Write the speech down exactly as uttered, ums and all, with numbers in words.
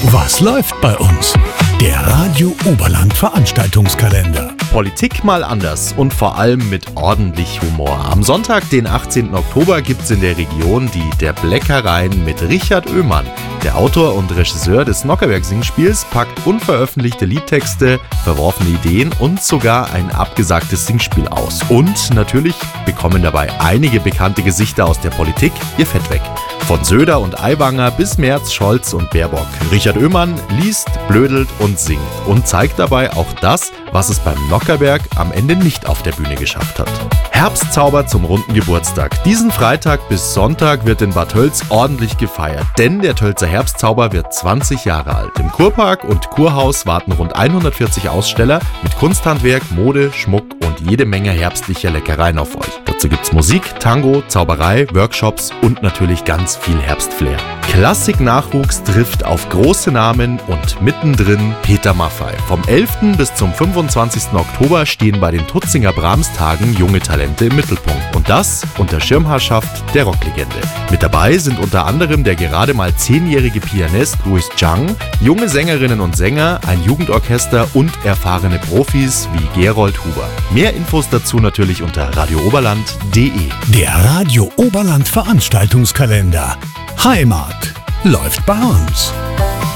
Was läuft bei uns? Der Radio Oberland Veranstaltungskalender. Politik mal anders und vor allem mit ordentlich Humor. Am Sonntag, den achtzehnten Oktober, gibt's in der Region die Der Bleckereien mit Richard Oehmann. Der Autor und Regisseur des Nockherberg-Singspiels packt unveröffentlichte Liedtexte, verworfene Ideen und sogar ein abgesagtes Singspiel aus. Und natürlich bekommen dabei einige bekannte Gesichter aus der Politik ihr Fett weg. Von Söder und Aiwanger bis Merz, Scholz und Baerbock. Richard Oehmann liest, blödelt und singt und zeigt dabei auch das, was es beim Nockherberg am Ende nicht auf der Bühne geschafft hat. Herbstzauber zum runden Geburtstag. Diesen Freitag bis Sonntag wird in Bad Tölz ordentlich gefeiert, denn der Tölzer Herbstzauber wird zwanzig Jahre alt. Im Kurpark und Kurhaus warten rund hundertvierzig Aussteller mit Kunsthandwerk, Mode, Schmuck und jede Menge herbstlicher Leckereien auf euch. Dazu gibt's Musik, Tango, Zauberei, Workshops und natürlich ganz viel Herbstflair. Klassik-Nachwuchs trifft auf große Namen und mittendrin Peter Maffay. Vom elften bis zum fünfundzwanzigsten Oktober stehen bei den Tutzinger Brahms-Tagen junge Talente im Mittelpunkt. Und das unter Schirmherrschaft der Rocklegende. Mit dabei sind unter anderem der gerade mal zehnjährige Pianist Louis Zhang, junge Sängerinnen und Sänger, ein Jugendorchester und erfahrene Profis wie Gerold Huber. Mehr Infos dazu natürlich unter radio oberland punkt de. Der Radio Oberland Veranstaltungskalender. Heimat läuft bei uns.